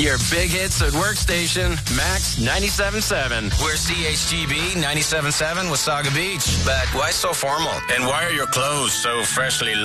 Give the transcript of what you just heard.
Your big hits at workstation, Max 97.7. We're CHGB 97.7 Wasaga Beach. But why so formal? And why are your clothes so freshly